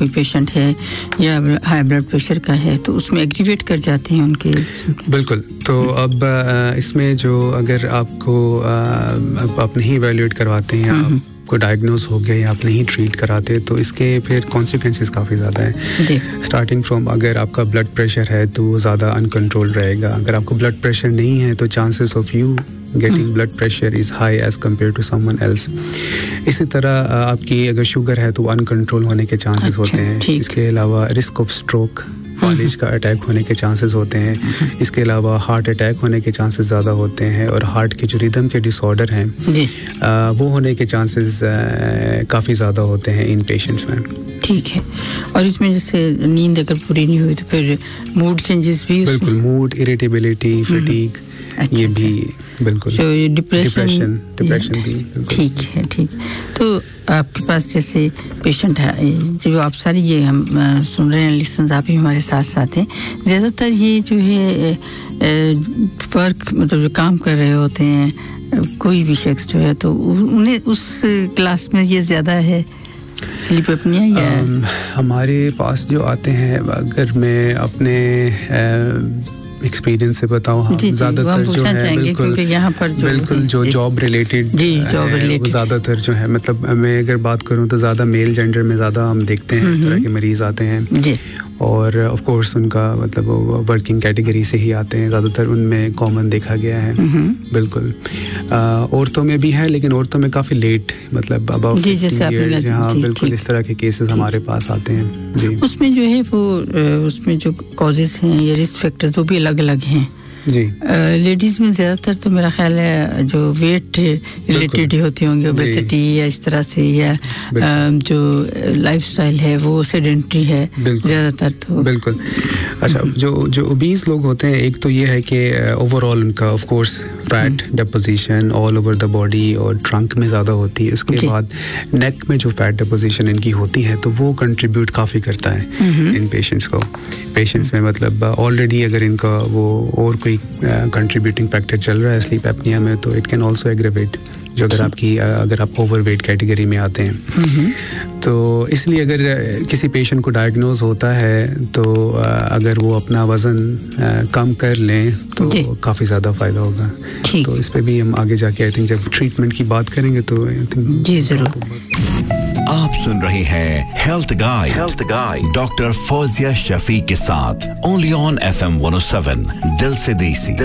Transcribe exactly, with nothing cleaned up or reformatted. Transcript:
कोई पेशेंट है या हाई ब्लड प्रेशर का है तो उसमें एग्रीवेट कर जाते हैं उनके? बिल्कुल. तो अब इसमें जो अगर आपको आप नहीं इवैल्यूएट करवाते हैं, आप को डायग्नोज हो गया या आप नहीं ट्रीट कराते तो इसके फिर कॉन्सिक्वेंसेस काफ़ी ज़्यादा हैं जी. स्टार्टिंग फ्रॉम अगर आपका ब्लड प्रेशर है तो वो ज़्यादा अनकंट्रोल रहेगा. अगर आपको ब्लड प्रेशर नहीं है तो chances of you getting blood pressure is high as compare to someone else. इसी तरह आपकी अगर शुगर है तो अनकंट्रोल होने के चांसेस होते हैं. इसके अलावा रिस्क ऑफ स्ट्रोक, कॉलेज का अटैक होने के चांसेस होते हैं. इसके अलावा हार्ट अटैक होने के चांसेस ज़्यादा होते हैं और हार्ट के जो रिदम के डिसऑर्डर हैं जी. आ, वो होने के चांसेस काफ़ी ज़्यादा होते हैं इन पेशेंट्स में. ठीक है. और इसमें जैसे नींद अगर पूरी नहीं हुई तो फिर मूड चेंजेस भी? बिल्कुल. मूड, इरिटेबिलिटी, फटीग, अच्छा, ये भी बिल्कुल. so, डिप्रेशन डिप्रेशन भी. ठीक है. ठीक. तो आपके पास जैसे पेशेंट है जो आप सारी ये हम सुन रहे हैं लिसनर्स, आप भी हमारे साथ साथ हैं. ज़्यादातर ये जो है वर्क मतलब जो काम कर रहे होते हैं कोई भी शख्स जो है तो उन्हें उस क्लास में ये ज़्यादा है स्लीप एपनिया या? um, हमारे पास जो आते हैं, अगर मैं अपने एक्सपीरियंस से बताऊं, हाँ, ज़्यादातर जो है बिल्कुल यहाँ पर जो बिल्कुल जो जॉब रिलेटेड ज़्यादातर जो है, मतलब मैं अगर बात करूं तो ज़्यादा मेल जेंडर में ज़्यादा हम देखते हैं इस तरह के मरीज़ आते हैं जी. और ऑफ कोर्स उनका मतलब वर्किंग कैटेगरी से ही आते हैं, ज़्यादातर उनमें कॉमन देखा गया है. बिल्कुल. औरतों में भी है लेकिन औरतों में काफ़ी लेट, मतलब अबाउट फिफ्टी इयर्स. हाँ बिल्कुल, इस तरह के केसेस हमारे पास आते हैं जी. उसमें जो है वो उसमें जो कॉजेज़ हैं या रिस्क फैक्टर्स वो भी अलग अलग हैं जी. लेडीज में ज़्यादातर तो मेरा ख्याल है जो वेट रिलेटेड ही होती होंगी, ओबेसिटी या इस तरह से, या जो लाइफस्टाइल है वो सेडेंटरी है ज़्यादातर. तो बिल्कुल. अच्छा, जो जो ओबीस लोग होते हैं, एक तो ये है कि ओवरऑल उनका of course fat deposition all over the body और ट्रंक में ज़्यादा होती है. इसके बाद नेक में जो फैट डिपोजिशन इनकी होती है तो वो कंट्रीब्यूट काफ़ी करता है इन पेशेंट्स को. पेशेंट्स में मतलब ऑलरेडी अगर इनका वो और कोई कंट्रीब्यूटिंग फैक्टर चल रहा है स्लीप एपनिया में तो इट कैन ऑल्सो एग्रेवेट, जो अगर आपकी अगर आप ओवरवेट कैटेगरी में आते हैं. तो इसलिए अगर किसी पेशेंट को डायग्नोज होता है तो अगर वो अपना वज़न कम कर लें तो काफ़ी ज़्यादा फ़ायदा होगा. तो इस पे भी हम आगे जाके आई थिंक जब ट्रीटमेंट की बात करेंगे तो आई थिंक जी ज़रूर. आप सुन रहे हैं health guide health guide doctor Fauzia Shafi के साथ only on FM one O seven दिल से देसी.